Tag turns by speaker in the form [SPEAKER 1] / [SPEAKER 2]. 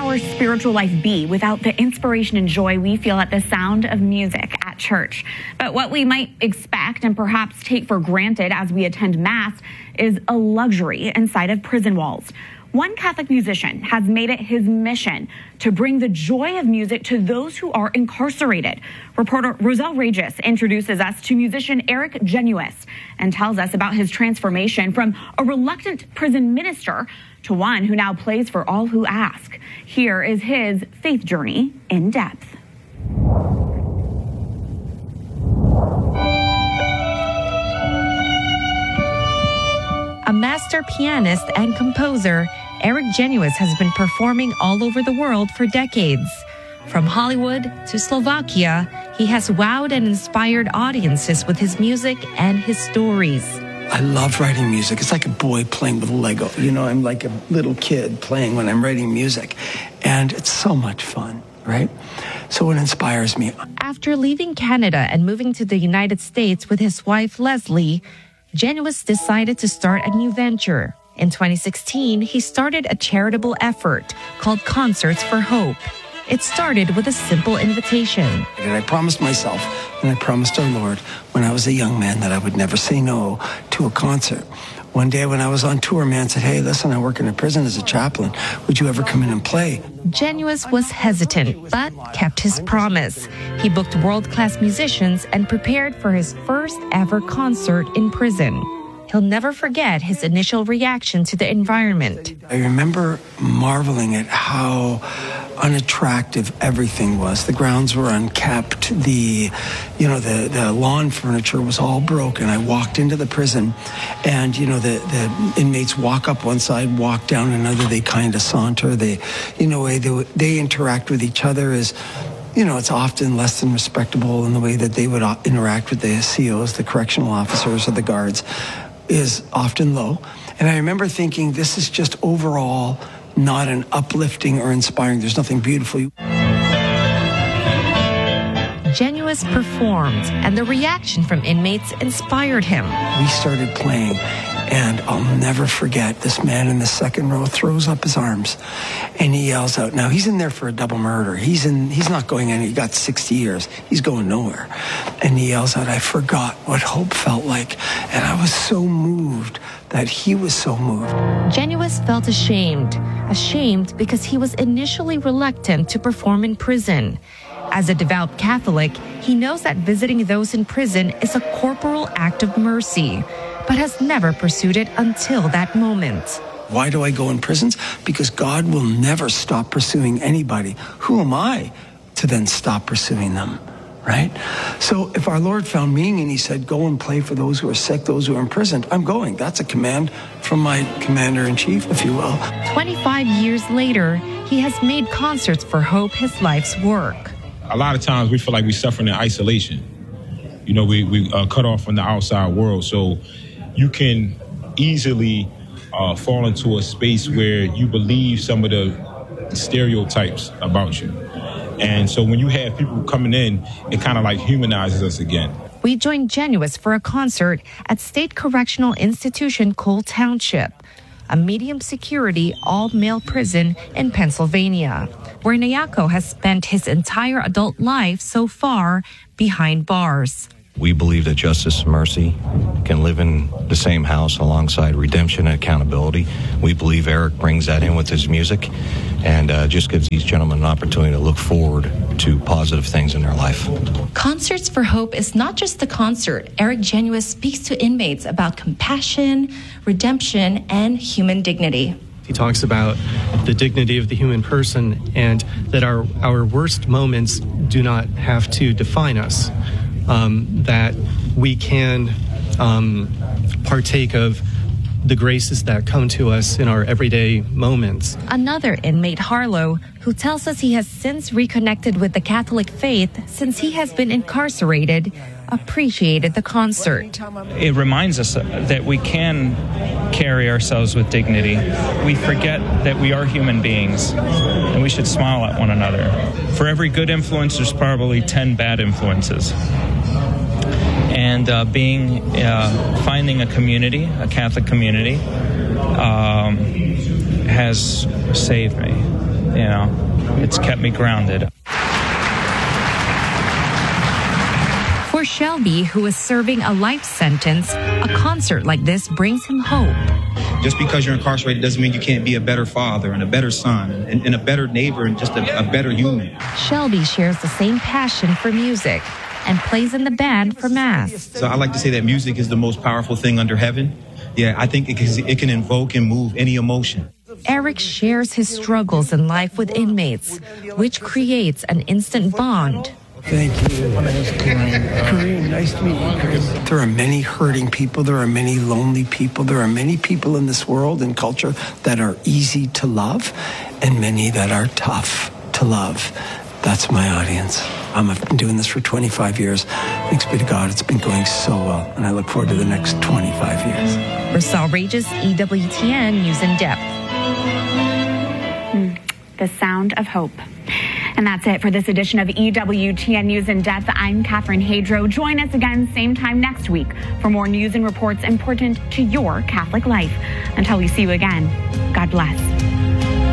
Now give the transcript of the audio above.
[SPEAKER 1] our spiritual life be without the inspiration and joy we feel at the sound of music at church? But what we might expect and perhaps take for granted as we attend Mass is a luxury inside of prison walls. One Catholic musician has made it his mission to bring the joy of music to those who are incarcerated. Reporter Roselle Regis introduces us to musician Eric Genuis and tells us about his transformation from a reluctant prison minister to one who now plays for all who ask. Here is his faith journey in depth.
[SPEAKER 2] A master pianist and composer, Eric Genuis has been performing all over the world for decades. From Hollywood to Slovakia, he has wowed and inspired audiences with his music and his stories.
[SPEAKER 3] I love writing music. It's like a boy playing with Lego. You know, I'm like a little kid playing when I'm writing music. And it's so much fun, right? So it inspires me.
[SPEAKER 2] After leaving Canada and moving to the United States with his wife, Leslie, Genuis decided to start a new venture. In 2016, he started a charitable effort called Concerts for Hope. It started with a simple invitation.
[SPEAKER 3] And I promised myself, and I promised our Lord when I was a young man that I would never say no to a concert. One day when I was on tour, man said, "Hey, listen, I work in a prison as a chaplain. Would you ever come in and play?"
[SPEAKER 2] Genuis was hesitant, but kept his promise. He booked world-class musicians and prepared for his first ever concert in prison. He'll never forget his initial reaction to the environment.
[SPEAKER 3] I remember marveling at how unattractive everything was. The grounds were unkept. The lawn furniture was all broken. I walked into the prison and, the inmates walk up one side, walk down another. They kind of saunter. They interact with each other as, it's often less than respectable in the way that they would interact with the COs, the correctional officers, or the guards, is often low. And I remember thinking, this is just overall not an uplifting or inspiring. There's nothing beautiful.
[SPEAKER 2] Genuis performed, and the reaction from inmates inspired him.
[SPEAKER 3] We started playing, and I'll never forget, this man in the second row throws up his arms, and he yells out. Now, he's in there for a double murder. He's not going anywhere. He got 60 years. He's going nowhere. And he yells out, "I forgot what hope felt like." And I was so moved that he was so moved.
[SPEAKER 2] Genuis felt ashamed because he was initially reluctant to perform in prison. As a devout Catholic, he knows that visiting those in prison is a corporal act of mercy, but has never pursued it until that moment.
[SPEAKER 3] Why do I go in prisons? Because God will never stop pursuing anybody. Who am I to then stop pursuing them, right? So if our Lord found me and he said, "Go and play for those who are sick, those who are imprisoned," I'm going. That's a command from my commander-in-chief, if you will.
[SPEAKER 2] 25 years later, he has made Concerts for Hope his life's work.
[SPEAKER 4] A lot of times we feel like we're suffering in isolation. We cut off from the outside world. So you can easily fall into a space where you believe some of the stereotypes about you. And so when you have people coming in, it kind of like humanizes us again.
[SPEAKER 2] We joined Genuis for a concert at State Correctional Institution Cole Township, a medium security all-male prison in Pennsylvania, where Nayako has spent his entire adult life so far behind bars.
[SPEAKER 5] We believe that justice and mercy can live in the same house alongside redemption and accountability. We believe Eric brings that in with his music and just gives these gentlemen an opportunity to look forward to positive things in their life.
[SPEAKER 6] Concerts for Hope is not just a concert. Eric Genuis speaks to inmates about compassion, redemption, and human dignity.
[SPEAKER 7] He talks about the dignity of the human person and that our worst moments do not have to define us. That we can partake of the graces that come to us in our everyday moments.
[SPEAKER 2] Another inmate, Harlow, who tells us he has since reconnected with the Catholic faith since he has been incarcerated, appreciated the concert.
[SPEAKER 8] It reminds us that we can carry ourselves with dignity. We forget that we are human beings and we should smile at one another. For every good influence, there's probably 10 bad influences. And finding a community, a Catholic community, has saved me. it's kept me grounded.
[SPEAKER 2] For Shelby, who is serving a life sentence, a concert like this brings him hope.
[SPEAKER 9] Just because you're incarcerated doesn't mean you can't be a better father and a better son and a better neighbor and just a better human.
[SPEAKER 2] Shelby shares the same passion for music and plays in the band for Mass.
[SPEAKER 9] So I like to say that music is the most powerful thing under heaven. Yeah, I think it can invoke and move any emotion.
[SPEAKER 2] Eric shares his struggles in life with inmates, which creates an instant bond.
[SPEAKER 3] Thank you. Kareem, nice to meet you, Kareem. There are many hurting people. There are many lonely people. There are many people in this world and culture that are easy to love and many that are tough to love. That's my audience. I've been doing this for 25 years. Thanks be to God, it's been going so well, and I look forward to the next 25 years.
[SPEAKER 2] Rosal Regis, EWTN News in Depth.
[SPEAKER 1] The sound of hope. And that's it for this edition of EWTN News in Depth. I'm Catherine Hadro. Join us again same time next week for more news and reports important to your Catholic life. Until we see you again, God bless.